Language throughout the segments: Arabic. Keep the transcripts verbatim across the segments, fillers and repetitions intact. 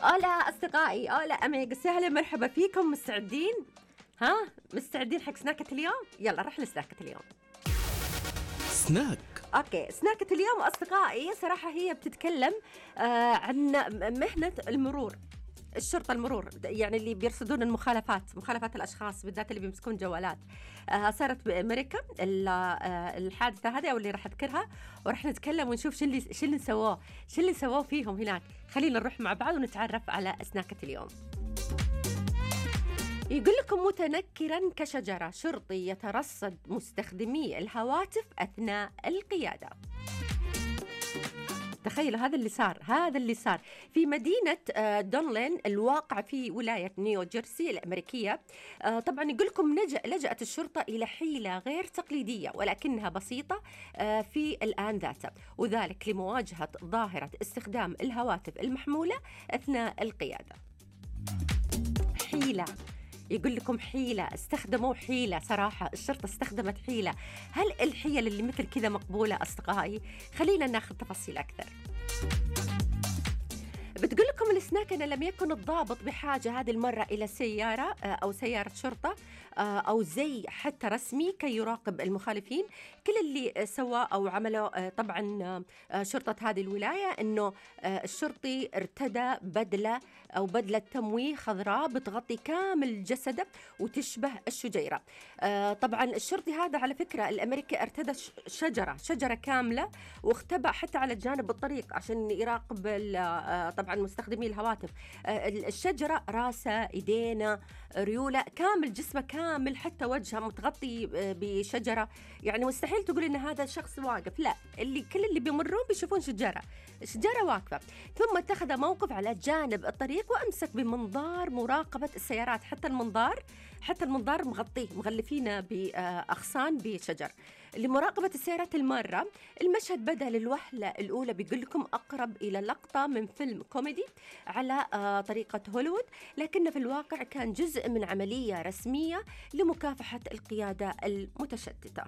أولا أصدقائي، أولا أميجا، أهلا مرحبا فيكم. مستعدين؟ ها؟ مستعدين حق سناكة اليوم؟ يلا رح لسناكة اليوم. سناك. أوكي، سناكة اليوم أصدقائي صراحة هي بتتكلم آه عن مهنة المرور، الشرطة المرور، يعني اللي بيرصدون المخالفات، مخالفات الأشخاص بالذات اللي بيمسكون جوالات. آه صارت بأمريكا آه الحادثة هذه أو اللي راح أذكرها، ورح نتكلم ونشوف شو اللي شو اللي سووه، شو اللي سووه فيهم هناك. خلينا نروح مع بعض ونتعرف على سناكة اليوم. يقول لكم متنكرا كشجرة، شرطي يترصد مستخدمي الهواتف أثناء القيادة. تخيلوا هذا اللي صار، هذا اللي صار في مدينة دونلين الواقع في ولاية نيو جيرسي الأمريكية. طبعا يقول لكم لجأت الشرطة إلى حيلة غير تقليدية ولكنها بسيطة في الآن ذاته، وذلك لمواجهة ظاهرة استخدام الهواتف المحمولة أثناء القيادة. حيلة، يقول لكم حيلة، استخدموا حيلة. صراحة الشرطة استخدمت حيلة. هل الحيل اللي مثل كذا مقبولة أصدقائي؟ خلينا ناخذ تفاصيل أكثر. بتقول لكم السناك أنه لم يكن الضابط بحاجة هذه المرة إلى سيارة أو سيارة شرطة أو زي حتى رسمي كي يراقب المخالفين. كل اللي سواه أو عمله طبعا شرطة هذه الولاية أنه الشرطي ارتدى بدلة أو بدلة تمويه خضراء بتغطي كامل جسده وتشبه الشجيرة. طبعا الشرطي هذا على فكرة الأمريكي ارتدى شجرة شجرة كاملة واختبأ حتى على جانب الطريق عشان يراقب طبعا مستخدمي الهواتف. الشجرة راسه، ايدينا، ريوله، كامل جسمه كامل، حتى وجهه متغطي بشجرة. يعني مستحيل تقول ان هذا الشخص واقف، لا، اللي كل اللي بيمرون بيشوفون شجرة شجرة واقفة. ثم اتخذ موقف على جانب الطريق وامسك بمنظار مراقبة السيارات، حتى المنظار حتى المنظار مغطيه مغلفينه بأغصان بشجر لمراقبة السيارات المارة. المشهد بدأ للوهلة الأولى بيقول لكم أقرب إلى لقطة من فيلم كوميدي على طريقة هوليوود، لكن في الواقع كان جزء من عملية رسمية لمكافحة القيادة المتشتتة.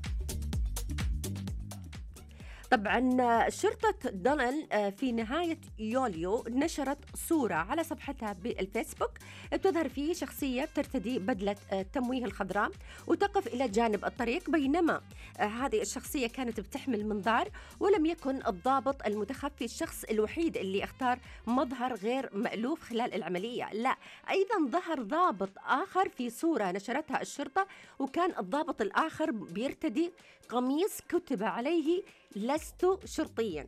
طبعا شرطة دونلين في نهاية يوليو نشرت صورة على صفحتها بالفيسبوك بتظهر فيه شخصية ترتدي بدلة التمويه الخضراء وتقف إلى جانب الطريق، بينما هذه الشخصية كانت بتحمل منظار. ولم يكن الضابط المتخفي الشخص الوحيد اللي اختار مظهر غير مألوف خلال العملية، لا، أيضا ظهر ضابط آخر في صورة نشرتها الشرطة، وكان الضابط الآخر بيرتدي قميص كتب عليه لست شرطيا.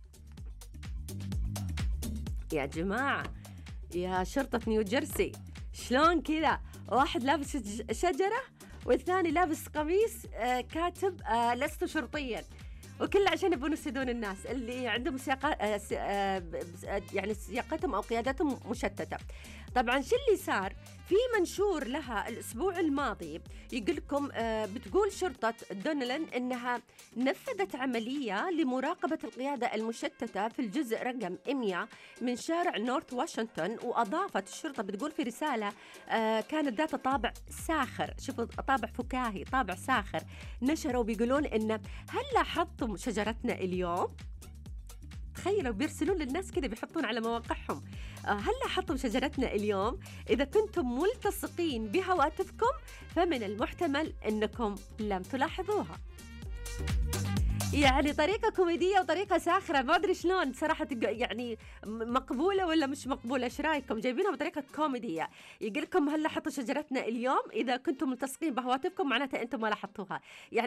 يا جماعة، يا شرطة نيو جيرسي، شلون كذا واحد لابس شجرة والثاني لابس قميص آه كاتب آه لست شرطيا، وكله عشان يبون يسدون الناس اللي عندهم سياقات آه آه يعني سياقتهم أو قيادتهم مشتتة. طبعا شو اللي صار في منشور لها الأسبوع الماضي؟ يقول لكم آه بتقول شرطة دونلين إنها نفذت عملية لمراقبة القيادة المشتتة في الجزء رقم مية من شارع نورث واشنطن. وأضافت الشرطة بتقول في رسالة آه كانت ذات طابع ساخر، شوفوا طابع فكاهي، طابع ساخر، نشروا بيقولون إن هل لاحظتم شجرتنا اليوم؟ تخيلوا بيرسلون للناس كده، بيحطون على مواقعهم هل لاحظتم شجرتنا اليوم؟ إذا كنتم ملتصقين بهواتفكم فمن المحتمل أنكم لم تلاحظوها. يعني طريقة كوميدية وطريقة ساخرة، ما أدري شلون صراحة، يعني مقبولة ولا مش مقبولة؟ إيش رأيكم؟ جايبينها بطريقة كوميدية. يقول لكم هل لاحظتوا شجرتنا اليوم؟ إذا كنتم ملتصقين بهواتفكم معناته أنتم ما لاحظتوها. يعني